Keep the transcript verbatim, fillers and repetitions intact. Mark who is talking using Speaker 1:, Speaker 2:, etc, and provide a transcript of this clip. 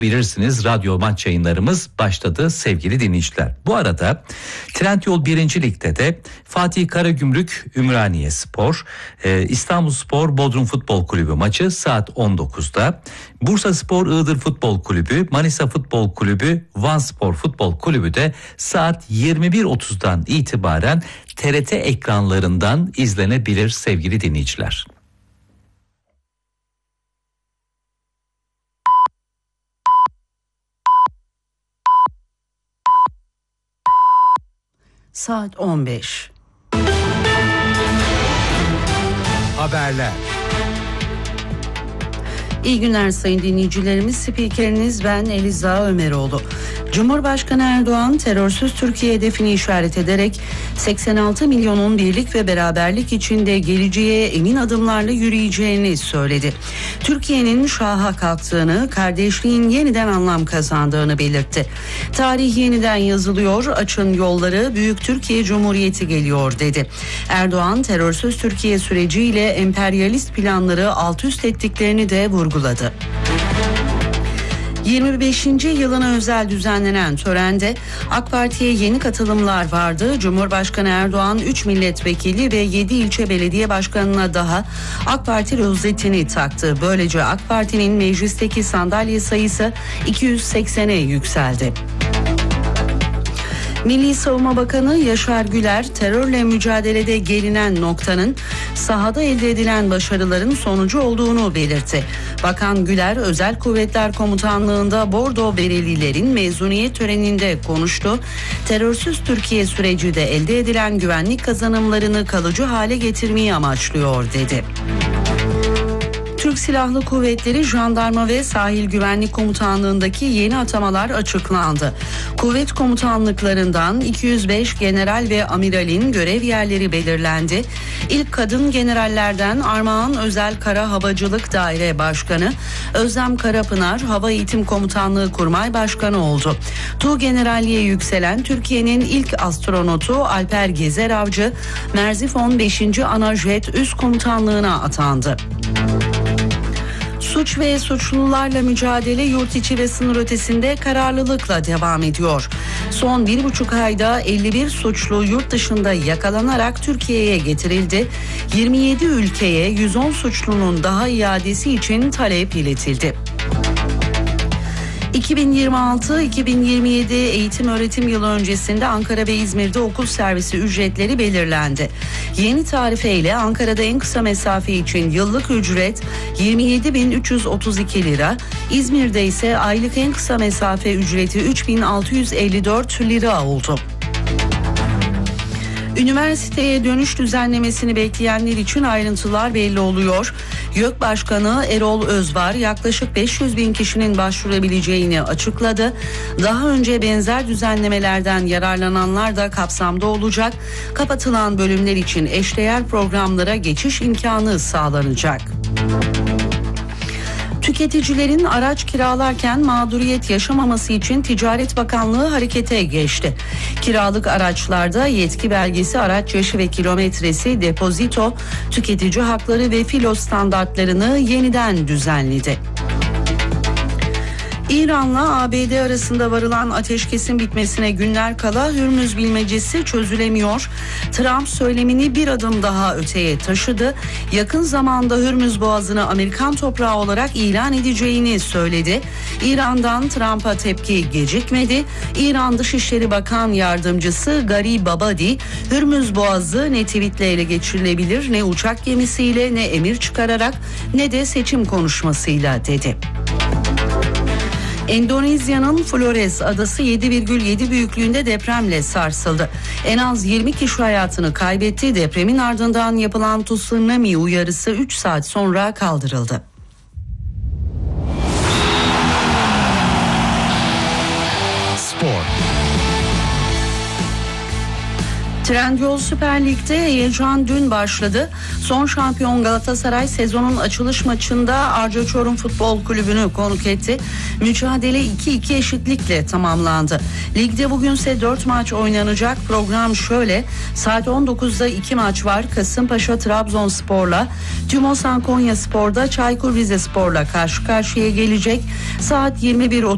Speaker 1: Bilirsiniz, radyo maç yayınlarımız başladı sevgili dinleyiciler. Bu arada Trendyol birinci Lig'de de Fatih Karagümrük Ümraniye Spor, e, İstanbulspor Bodrum Futbol Kulübü maçı saat on dokuzda. Bursaspor Iğdır Futbol Kulübü, Manisa Futbol Kulübü, Vanspor Futbol Kulübü de saat yirmi bir otuzdan itibaren T R T ekranlarından izlenebilir sevgili dinleyiciler.
Speaker 2: Saat on beş.
Speaker 3: Haberler.
Speaker 2: İyi günler sayın dinleyicilerimiz. Spikeriniz ben Eliza Ömeroğlu. Cumhurbaşkanı Erdoğan terörsüz Türkiye hedefini işaret ederek seksen altı milyonun birlik ve beraberlik içinde geleceğe emin adımlarla yürüyeceğini söyledi. Türkiye'nin şaha kalktığını, kardeşliğin yeniden anlam kazandığını belirtti. Tarih yeniden yazılıyor, açın yolları, Büyük Türkiye Cumhuriyeti geliyor dedi. Erdoğan terörsüz Türkiye süreciyle emperyalist planları alt üst ettiklerini de vurguladı. yirmi beşinci yılına özel düzenlenen törende AK Parti'ye yeni katılımlar vardı. Cumhurbaşkanı Erdoğan üç milletvekili ve yedi ilçe belediye başkanına daha AK Parti rozetini taktı. Böylece AK Parti'nin meclisteki sandalye sayısı iki yüz seksene yükseldi. Milli Savunma Bakanı Yaşar Güler, terörle mücadelede gelinen noktanın sahada elde edilen başarıların sonucu olduğunu belirtti. Bakan Güler, Özel Kuvvetler Komutanlığı'nda Bordo Berelilerin mezuniyet töreninde konuştu. Terörsüz Türkiye süreci de elde edilen güvenlik kazanımlarını kalıcı hale getirmeyi amaçlıyor dedi. Türk Silahlı Kuvvetleri, Jandarma ve Sahil Güvenlik Komutanlığı'ndaki yeni atamalar açıklandı. Kuvvet komutanlıklarından iki yüz beş general ve amiralin görev yerleri belirlendi. İlk kadın generallerden Armağan Özel Kara Havacılık Daire Başkanı Özlem Karapınar, Hava Eğitim Komutanlığı Kurmay Başkanı oldu. Tuğgeneralliğe yükselen Türkiye'nin ilk astronotu Alper Gezer Avcı, Merzifon beşinci Anajet Üst Komutanlığı'na atandı. Suç ve suçlularla mücadele yurt içi ve sınır ötesinde kararlılıkla devam ediyor. Son bir buçuk ayda elli bir suçlu yurt dışında yakalanarak Türkiye'ye getirildi. yirmi yedi ülkeye yüz on suçlunun daha iadesi için talep iletildi. iki bin yirmi altı iki bin yirmi yedi eğitim öğretim yılı öncesinde Ankara ve İzmir'de okul servisi ücretleri belirlendi. Yeni tarifeyle Ankara'da en kısa mesafe için yıllık ücret yirmi yedi bin üç yüz otuz iki lira, İzmir'de ise aylık en kısa mesafe ücreti üç bin altı yüz elli dört lira oldu. Üniversiteye dönüş düzenlemesini bekleyenler için ayrıntılar belli oluyor. YÖK Başkanı Erol Özvar yaklaşık beş yüz bin kişinin başvurabileceğini açıkladı. Daha önce benzer düzenlemelerden yararlananlar da kapsamda olacak. Kapatılan bölümler için eşdeğer programlara geçiş imkanı sağlanacak. Tüketicilerin araç kiralarken mağduriyet yaşamaması için Ticaret Bakanlığı harekete geçti. Kiralık araçlarda yetki belgesi, araç yaşı ve kilometresi, depozito, tüketici hakları ve filo standartlarını yeniden düzenledi. İran'la A B D arasında varılan ateşkesin bitmesine günler kala Hürmüz bilmecesi çözülemiyor. Trump söylemini bir adım daha öteye taşıdı. Yakın zamanda Hürmüz Boğazı'nı Amerikan toprağı olarak ilan edeceğini söyledi. İran'dan Trump'a tepki gecikmedi. İran Dışişleri Bakan Yardımcısı Garibabadi, Hürmüz Boğazı ne tweetle ele geçirilebilir, ne uçak gemisiyle, ne emir çıkararak, ne de seçim konuşmasıyla dedi. Endonezya'nın Flores adası yedi virgül yedi büyüklüğünde depremle sarsıldı. En az yirmi kişi hayatını kaybetti. Depremin ardından yapılan tsunami uyarısı üç saat sonra kaldırıldı.
Speaker 3: Spor.
Speaker 2: Trendyol Süper Lig'de heyecan dün başladı. Son şampiyon Galatasaray sezonun açılış maçında Arca Çorum Futbol Kulübü'nü konuk etti. Mücadele iki iki eşitlikle tamamlandı. Ligde bugünse dört maç oynanacak. Program şöyle: saat on dokuzda iki maç var. Kasımpaşa Trabzonspor'la, Tümosan Konyaspor'da Çaykur Rizespor'la karşı karşıya gelecek. Saat yirmi bir